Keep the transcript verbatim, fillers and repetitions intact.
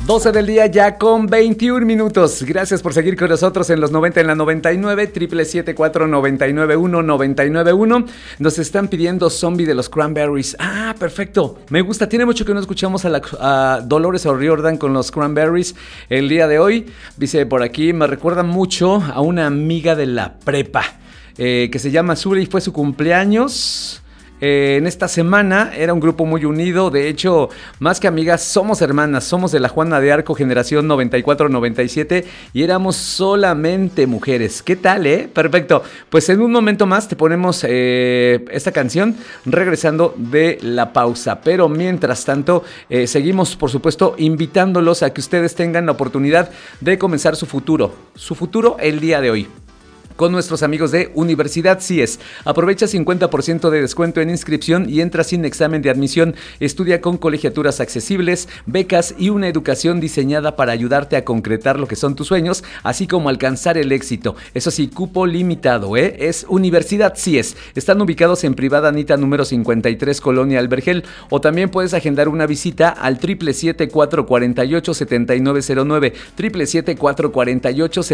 doce del día ya con veintiún minutos. Gracias por seguir con nosotros en los noventa en la noventa y nueve, siete siete cuatro, nueve nueve uno, nueve nueve uno. Nos están pidiendo Zombie de los Cranberries. Ah, perfecto. Me gusta. Tiene mucho que no escuchamos a, la, a Dolores O'Riordan con los Cranberries el día de hoy. Dice por aquí, me recuerda mucho a una amiga de la prepa eh, que se llama Suri y fue su cumpleaños. Eh, en esta semana era un grupo muy unido. De hecho, más que amigas, somos hermanas. Somos de la Juana de Arco, generación noventa y cuatro noventa y siete, y éramos solamente mujeres. ¿Qué tal, eh? Perfecto. Pues en un momento más te ponemos eh, esta canción regresando de la pausa. Pero mientras tanto, eh, seguimos, por supuesto, invitándolos a que ustedes tengan la oportunidad de comenzar su futuro. Su futuro el día de hoy con nuestros amigos de Universidad C I E S. Aprovecha cincuenta por ciento de descuento en inscripción y entra sin examen de admisión. Estudia con colegiaturas accesibles, becas y una educación diseñada para ayudarte a concretar lo que son tus sueños, así como alcanzar el éxito. Eso sí, cupo limitado, ¿eh? Es Universidad C I E S. Están ubicados en Privada Anita número cincuenta y tres, Colonia Albergel, o también puedes agendar una visita al siete siete siete, cuatro cuatro ocho, siete nueve cero nueve, siete siete siete, cuatro cuatro ocho,